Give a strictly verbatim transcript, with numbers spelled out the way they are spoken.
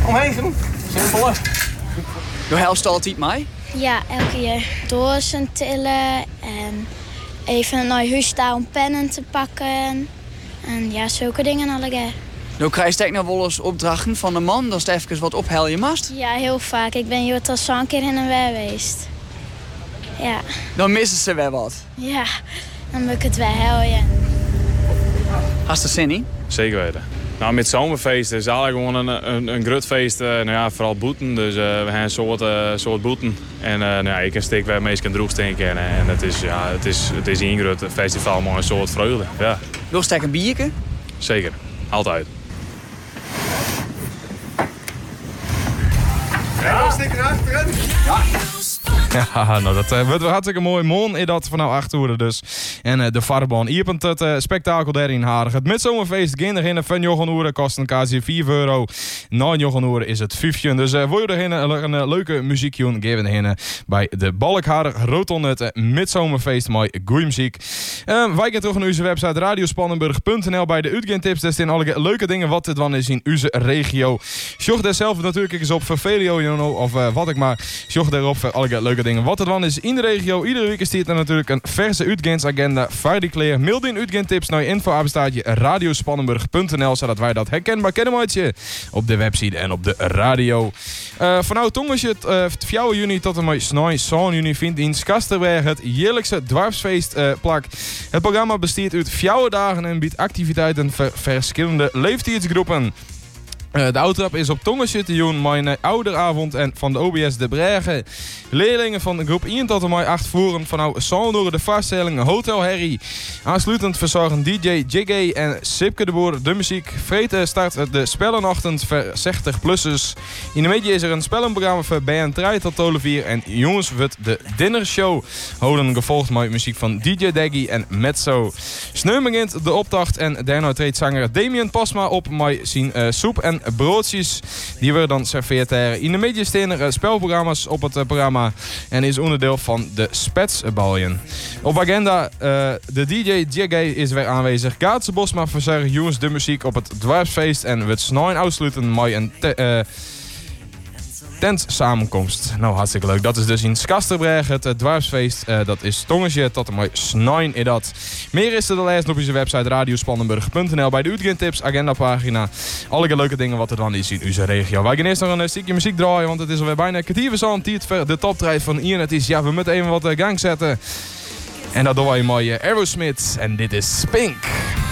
omheen doen. Simpel. Doe helft altijd mee? Ja, elke keer dozen tillen en even naar huis staan om pennen te pakken. En ja, zulke dingen allemaal. Nou krijg je nou wel eens opdrachten van de man, dat is het even wat ophelden mast. Ja, heel vaak. Ik ben hier al zo'n keer in een weer geweest. Ja. Dan missen ze weer wat. Ja, dan moet ik het wel helpen. Hast je zin in? Zeker weten. Nou, met zomerfeest is eigenlijk gewoon een, een, een groot feest. Uh, nou ja, vooral boeten. Dus uh, we hebben een soort, uh, soort boeten. En uh, nou ja, ik kan stik waar meestal droegsteken kennen. En het is, ja, het is, het is een groot festival, maar een soort vreugde. Ja. Wil je een biertje? Zeker. Altijd. Ja, stik erachter. Ja. Ja, nou, dat uh, wordt wel hartstikke mooi. Morgen is dat vanaf acht uur dus. En uh, de Varbaan. Hier op het uh, spektakel daar in Haardig. Het midzomerfeest beginnen van Jochen Oeren. Kost een kaartje vier euro. Na Jochen Oeren is het vijftien. Dus uh, wil je er een, een, een leuke muziekje geven er bij de Balkhaardig Roton het uh, midzomerfeest met goeie muziek. Uh, wij gaan terug naar onze website radiospannenburg punt n l bij de uitgaantips. Daar staan alle leuke dingen wat dit dan is in onze regio. Zocht daar zelf natuurlijk eens op voor Velio, you know, of uh, wat ik maar. Zocht daarop voor alle leuke dingen wat het dan is in de regio. Iedere week is er natuurlijk een verse uitgaansagenda. Vaardig kleer. Mail die uitgaantips naar info apenstaartje radiospannenburg punt n l zodat wij dat herkenbaar kennen maatje op de website en op de radio. Uh, Vanaf Tongensje uh, vier juni tot en met zeven juni vindt in Skasterberg het jaarlijkse dwarfsfeest uh, plak. Het programma bestaat uit vier dagen en biedt activiteiten voor verschillende leeftijdsgroepen. Uh, de outrap is op Tongensje te doen, mijn ouderavond en van de O B S De Brege. Leerlingen van de groep één tot en met acht voeren vanuit Zandor de vaststelling Hotel Harry. Aansluitend verzorgen D J Jiggy en Sipke de Boer de muziek. Vreten start de spellenochtend voor zestig-plussers. In de media is er een spellenprogramma voor B N drie tot twaalf vier. En jongens wordt de dinnershow houden gevolgd met muziek van D J Daggy en Mezzo. Sneu begint de optocht en daarna treedt zanger Damien Pasma op met zijn uh, soep en broodjes. Die worden dan serveerd daar. In de media staan er uh, spelprogramma's op het uh, programma. En is onderdeel van de Spetsbaljen. Op agenda, uh, de D J Jiggy is weer aanwezig. Gaatse Bosma verzorgt jongens de muziek op het dwarfsfeest. En we snel uitsluiten met een te, uh, tent samenkomst. Nou, hartstikke leuk. Dat is dus in Skasterberg, het uh, dwarfsfeest. Uh, dat is Tongensje tot en met snijn in dat. Meer is er de lijst op onze website radiospannenburg punt n l bij de uitgaantips, agendapagina. Alle leuke dingen wat er dan is in onze regio. Wij gaan eerst nog een stukje muziek draaien, want het is alweer bijna een kwartier van tijd voor de toptrijd van Ian. Het is, ja, we moeten even wat uh, gang zetten. En dat doen wij mooi uh, Aerosmith. En dit is Pink.